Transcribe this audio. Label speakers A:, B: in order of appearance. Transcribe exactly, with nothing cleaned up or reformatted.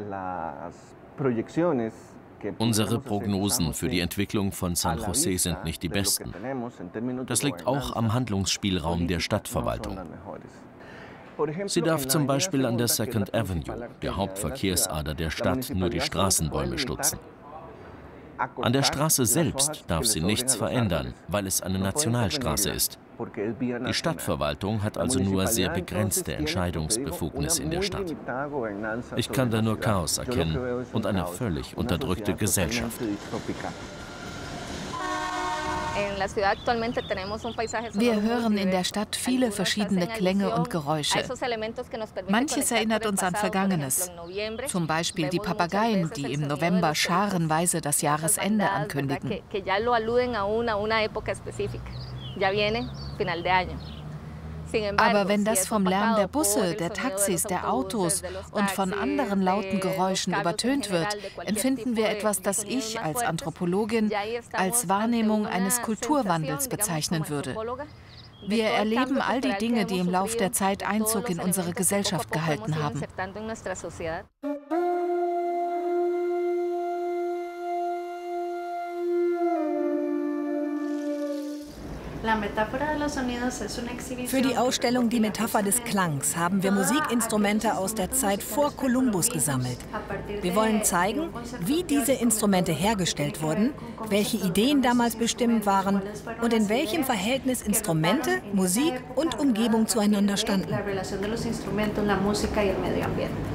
A: Unsere Prognosen für die Entwicklung von San José sind nicht die besten. Das liegt auch am Handlungsspielraum der Stadtverwaltung. Sie darf zum Beispiel an der Second Avenue, der Hauptverkehrsader der Stadt, nur die Straßenbäume stutzen. An der Straße selbst darf sie nichts verändern, weil es eine Nationalstraße ist. Die Stadtverwaltung hat also nur sehr begrenzte Entscheidungsbefugnis in der Stadt. Ich kann da nur Chaos erkennen und eine völlig unterdrückte Gesellschaft.
B: Wir hören in der Stadt viele verschiedene Klänge und Geräusche. Manches erinnert uns an Vergangenes. Zum Beispiel die Papageien, die im November scharenweise das Jahresende ankündigen. Aber wenn das vom Lärm der Busse, der Taxis, der Autos und von anderen lauten Geräuschen übertönt wird, empfinden wir etwas, das ich als Anthropologin als Wahrnehmung eines Kulturwandels bezeichnen würde. Wir erleben all die Dinge, die im Lauf der Zeit Einzug in unsere Gesellschaft gehalten haben.
C: Für die Ausstellung Die Metapher des Klangs haben wir Musikinstrumente aus der Zeit vor Kolumbus gesammelt. Wir wollen zeigen, wie diese Instrumente hergestellt wurden, welche Ideen damals bestimmend waren und in welchem Verhältnis Instrumente, Musik und Umgebung zueinander standen.